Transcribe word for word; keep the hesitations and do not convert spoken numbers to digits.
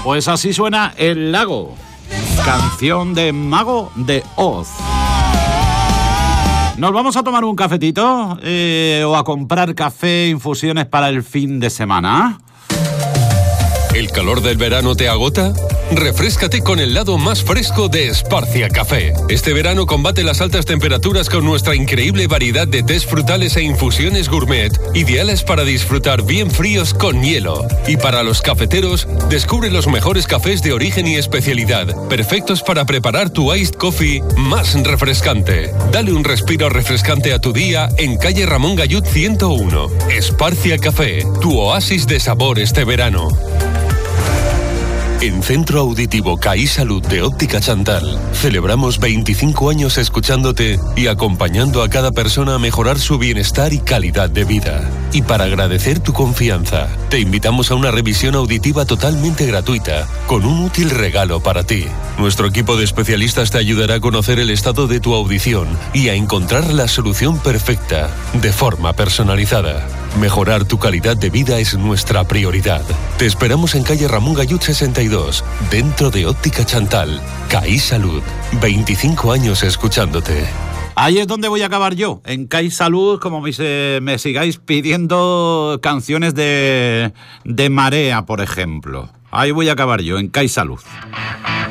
Pues así suena El Lago, canción de Mago de Oz. ¿Nos vamos a tomar un cafetito eh, o a comprar café, infusiones para el fin de semana? ¿El calor del verano te agota? Refréscate con el lado más fresco de Esparcia Café. Este verano combate las altas temperaturas con nuestra increíble variedad de tés frutales e infusiones gourmet, ideales para disfrutar bien fríos con hielo. Y para los cafeteros, descubre los mejores cafés de origen y especialidad, perfectos para preparar tu iced coffee más refrescante. Dale un respiro refrescante a tu día en calle Ramón Gallut ciento uno. Esparcia Café, tu oasis de sabor este verano. En Centro Auditivo CAI Salud de Óptica Chantal celebramos veinticinco años escuchándote y acompañando a cada persona a mejorar su bienestar y calidad de vida. Y para agradecer tu confianza, te invitamos a una revisión auditiva totalmente gratuita, con un útil regalo para ti. Nuestro equipo de especialistas te ayudará a conocer el estado de tu audición y a encontrar la solución perfecta, de forma personalizada. Mejorar tu calidad de vida es nuestra prioridad. Te esperamos en calle Ramón Gallut sesenta y dos, dentro de Óptica Chantal. CAI Salud, veinticinco años escuchándote. Ahí es donde voy a acabar yo, en CAI Salud, como me, se, me sigáis pidiendo canciones de, de Marea, por ejemplo. Ahí voy a acabar yo, en CAI Salud.